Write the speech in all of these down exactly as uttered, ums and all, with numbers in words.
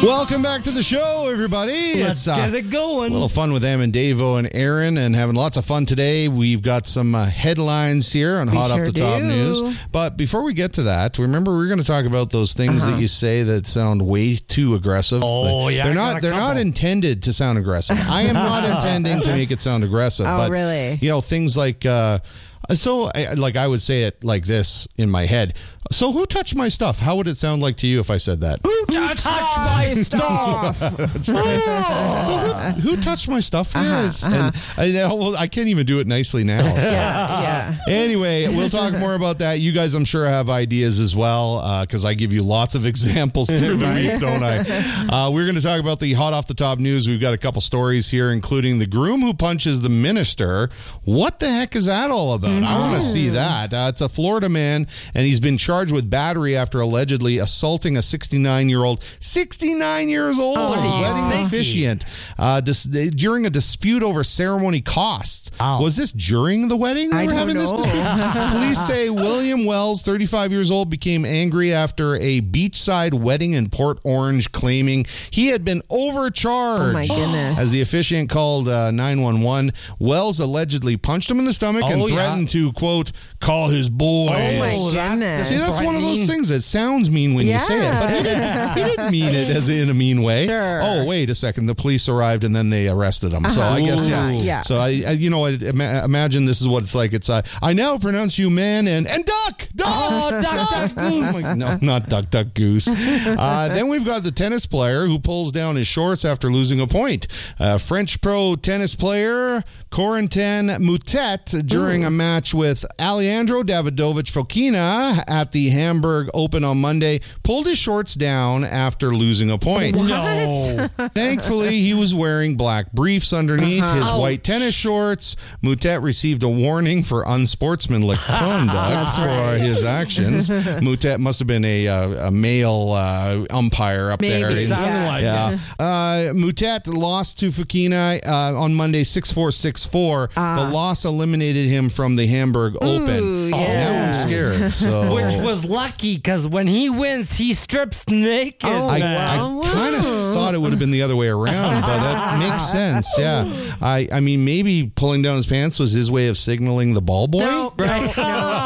Welcome back to the show, everybody. Let's it's, uh, get it going. A little fun with Em and Davo and Aaron, and having lots of fun today. We've got some uh, headlines here on We Hot sure Off the Top do. News. But before we get to that, remember we're going to talk about those things Uh-huh. that you say that sound way too aggressive. Oh, yeah, they're I not. got a They're not couple. intended to sound aggressive. I am not intending to make it sound aggressive. Oh, but, really? You know, things like. Uh, So, I- like, I would say it like this in my head. So, who touched my stuff? How would it sound like to you if I said that? Who touched my stuff? That's right. So, who, who touched my stuff here? Uh-huh, It's- uh-huh. And I know, well, I can't even do it nicely now. So. Yeah, yeah. Anyway, we'll talk more about that. You guys, I'm sure, have ideas as well because I give you lots of examples through the week, don't I? Uh, we're going to talk about the hot off the top news. We've got a couple stories here, including the groom who punches the minister. What the heck is that all about? I want to see that. Uh, it's a Florida man, and he's been charged with battery after allegedly assaulting a sixty-nine-year-old. sixty-nine years old, Oh, a wedding thank you. officiant uh, dis- during a dispute over ceremony costs. Oh. Was this during the wedding they I were don't having this know. dispute? Police say William Wells, thirty-five years old, became angry after a beachside wedding in Port Orange, claiming he had been overcharged. Oh, my goodness. As the officiant called uh, nine one one, Wells allegedly punched him in the stomach and Oh, yeah. threatened to, quote, call his boys. Oh, my Oh, that's- goodness. See, that's one of those Threatening. things that sounds mean when you say it, but he didn't, he didn't mean it as in a mean way. Sure. Oh, wait a second. The police arrived and then they arrested him. So I guess, yeah. Uh-huh. Yeah. So I, I you know, I, ima- imagine this is what it's like. It's, uh, I now pronounce you man and, and duck, duck. Oh, duck, duck, goose. Oh, no, not duck, duck, goose. Uh, then we've got the tennis player who pulls down his shorts after losing a point. Uh, French pro tennis player Corentin Moutet, during a match with Alejandro Davidovich Fokina at the Hamburg Open on Monday, pulled his shorts down after losing a point. No. Thankfully, he was wearing black briefs underneath his Ouch. white tennis shorts. Moutet received a warning for unsportsmanlike conduct for his actions. Moutet must have been a, uh, a male uh, umpire up Maybe. there. in- Sounded Yeah. like yeah. it. Uh, Moutet lost to Fokina uh, on Monday six four, six four. The loss eliminated him from the Hamburg Open. yeah. Now I'm scared. So Which was lucky because when he wins, he strips naked. Oh, I, man. I wow. kind of thought it would have been the other way around, but that makes sense. Yeah. I, I mean, maybe pulling down his pants was his way of signaling the ball boy. No, Right. no,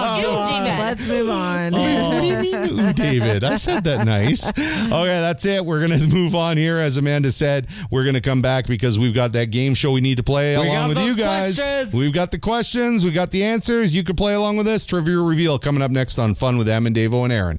no. Let's move on. What do you mean, ooh, David? I said that nice. Okay, that's it. We're going to move on here. As Amanda said, we're going to come back because we've got that game show we need to play We along got with you those guys. questions. We've got the questions. We got the answers. You can play along with us. Trivia reveal coming up next on Fun with Em and Davo and Aaron.